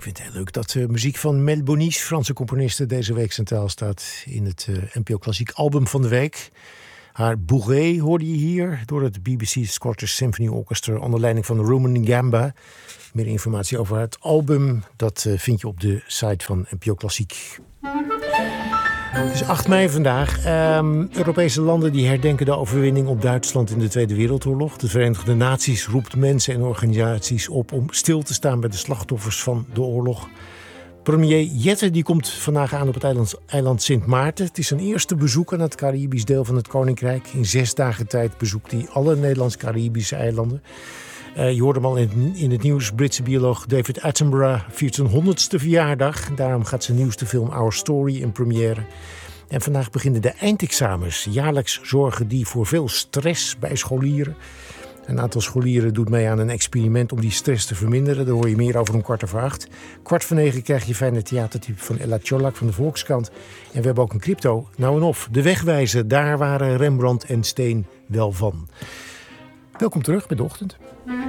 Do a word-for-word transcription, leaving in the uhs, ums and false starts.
vind het heel leuk dat de muziek van Mel Bonis, Franse componiste, deze week centraal staat in het uh, N P O Klassiek album van de week. Haar Bourrée hoorde je hier door het B B C Scottish Symphony Orchestra onder leiding van Roman Gamba. Meer informatie over het album, dat uh, vind je op de site van N P O Klassiek. Het is acht mei vandaag. Um, Europese landen die herdenken de overwinning op Duitsland in de Tweede Wereldoorlog. De Verenigde Naties roept mensen en organisaties op om stil te staan bij de slachtoffers van de oorlog. Premier Jette die komt vandaag aan op het eiland, eiland Sint Maarten. Het is zijn eerste bezoek aan het Caribisch deel van het Koninkrijk. In zes dagen tijd bezoekt hij alle Nederlands-Caribische eilanden. Uh, je hoorde hem al in, in het nieuws. Britse bioloog David Attenborough viert zijn honderdste verjaardag. Daarom gaat zijn nieuwste film Our Story in première. En vandaag beginnen de eindexamens. Jaarlijks zorgen die voor veel stress bij scholieren. Een aantal scholieren doet mee aan een experiment om die stress te verminderen. Daar hoor je meer over om kwart over acht. Kwart voor negen krijg je fijne theatertype van Ella Tjolak van de Volkskrant. En we hebben ook een crypto. Nou en of. De wegwijzen, daar waren Rembrandt en Steen wel van. Welkom terug bij De Ochtend.